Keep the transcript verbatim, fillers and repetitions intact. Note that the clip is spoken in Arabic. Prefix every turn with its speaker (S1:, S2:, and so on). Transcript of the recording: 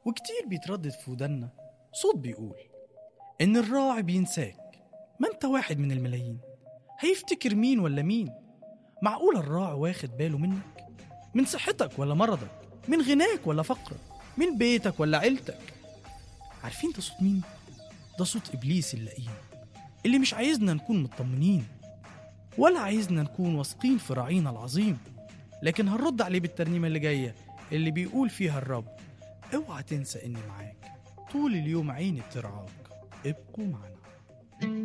S1: وكتير بيتردد في ودنا صوت بيقول إن الراعي بينساك، ما أنت واحد من الملايين، هيفتكر مين ولا مين؟ معقول الراعي واخد باله منك؟ من صحتك ولا مرضك؟ من غناك ولا فقرك؟ من بيتك ولا عيلتك؟ عارفين ده صوت مين؟ ده صوت إبليس اللئيم، اللي مش عايزنا نكون مطمنين ولا عايزنا نكون واثقين في راعينا العظيم. لكن هنرد عليه بالترنيمة اللي جاية اللي بيقول فيها الرب: اوعى تنسى إني معاك، طول اليوم عيني بترعاك، ابقوا معنا.